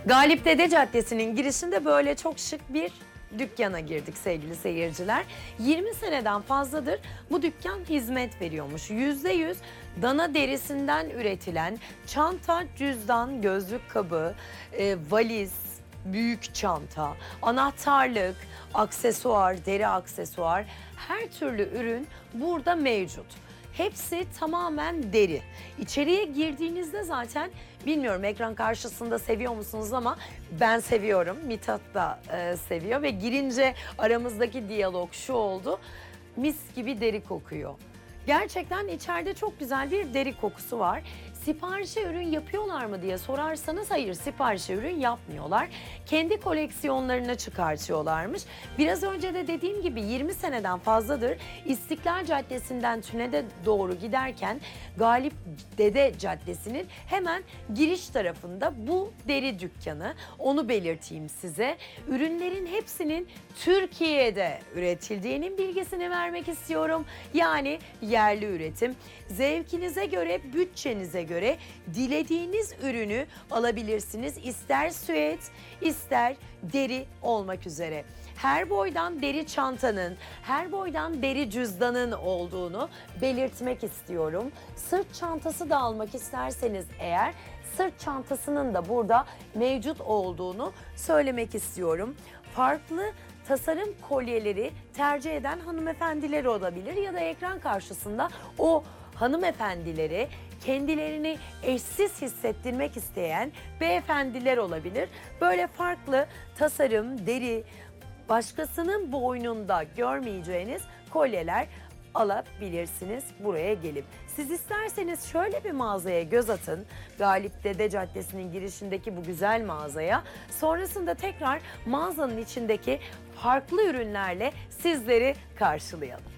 Galip Dede Caddesi'nin girişinde böyle çok şık bir dükkana girdik sevgili seyirciler. 20 seneden fazladır bu dükkan hizmet veriyormuş. %100 dana derisinden üretilen çanta, cüzdan, gözlük kabı, valiz, büyük çanta, anahtarlık, aksesuar, deri aksesuar, her türlü ürün burada mevcut. Hepsi tamamen deri. İçeriye girdiğinizde zaten bilmiyorum ekran karşısında seviyor musunuz ama ben seviyorum. Mithat da seviyor ve girince aramızdaki diyalog şu oldu. Mis gibi deri kokuyor. Gerçekten içeride çok güzel bir deri kokusu var. Siparişe ürün yapıyorlar mı diye sorarsanız hayır, siparişe ürün yapmıyorlar. Kendi koleksiyonlarına çıkartıyorlarmış. Biraz önce de dediğim gibi 20 seneden fazladır İstiklal Caddesi'nden Tüned'e doğru giderken Galip Dede Caddesi'nin hemen giriş tarafında bu deri dükkanı. Onu belirteyim size. Ürünlerin hepsinin Türkiye'de üretildiğinin bilgisini vermek istiyorum. Yani yerli üretim. Zevkinize göre, bütçenize göre dilediğiniz ürünü alabilirsiniz. İster süet, ister deri olmak üzere. Her boydan deri çantanın, her boydan deri cüzdanın olduğunu belirtmek istiyorum. Sırt çantası da almak isterseniz eğer, sırt çantasının da burada mevcut olduğunu söylemek istiyorum. Farklı tasarım kolyeleri tercih eden hanımefendiler olabilir ya da ekran karşısında o hanımefendileri kendilerini eşsiz hissettirmek isteyen beyefendiler olabilir. Böyle farklı tasarım, deri, başkasının boynunda görmeyeceğiniz kolyeler alabilirsiniz buraya gelip. Siz isterseniz şöyle bir mağazaya göz atın. Galip Dede Caddesi'nin girişindeki bu güzel mağazaya. Sonrasında tekrar mağazanın içindeki farklı ürünlerle sizleri karşılayalım.